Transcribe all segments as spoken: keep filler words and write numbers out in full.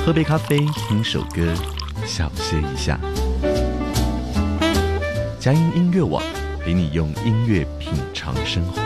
喝杯咖啡，听首歌，小歇一下。佳音音乐网陪你用音乐品尝生活。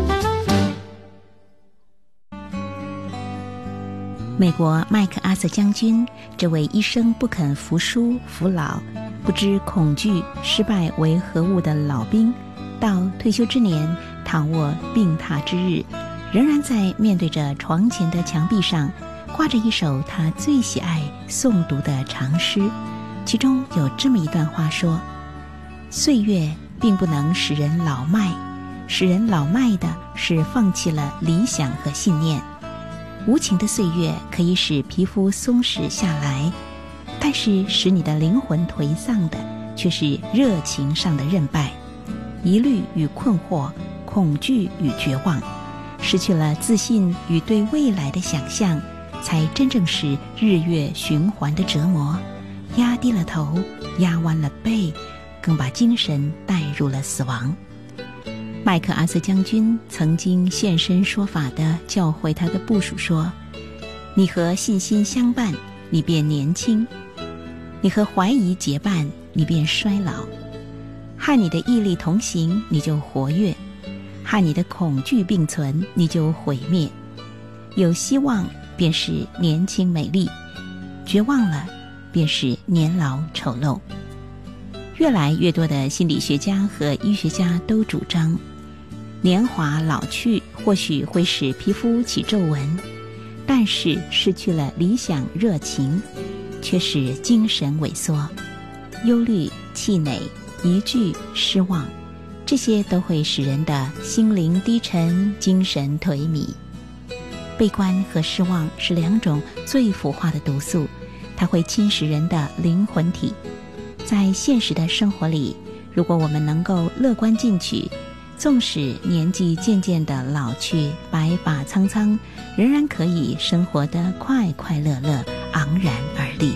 美国麦克阿瑟将军，这位一生不肯服输服老，不知恐惧失败为何物的老兵，到退休之年，躺卧病榻之日，仍然在面对着床前的墙壁上挂着一首他最喜爱诵读的长诗，其中有这么一段话说：岁月并不能使人老迈，使人老迈的是放弃了理想和信念。无情的岁月可以使皮肤松弛下来，但是使你的灵魂颓丧的却是热情上的韧败。疑虑与困惑，恐惧与绝望，失去了自信与对未来的想象，才真正是日月循环的折磨。压低了头，压弯了背，更把精神带入了死亡。麦克阿瑟将军曾经现身说法地教诲他的部属说：你和信心相伴，你便年轻；你和怀疑结伴，你便衰老；和你的毅力同行，你就活跃；和你的恐惧并存，你就毁灭。有希望便是年轻美丽，绝望了便是年老丑陋。越来越多的心理学家和医学家都主张，年华老去或许会使皮肤起皱纹，但是失去了理想热情，却使精神萎缩。忧虑、气馁、疑惧、失望，这些都会使人的心灵低沉，精神颓靡。悲观和失望是两种最腐化的毒素，它会侵蚀人的灵魂体。在现实的生活里，如果我们能够乐观进取，纵使年纪渐渐的老去，白发苍苍，仍然可以生活得快快乐乐，昂然而立。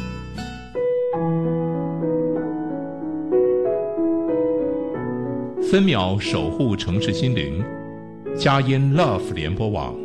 分秒守护城市心灵，佳音 Love 联播网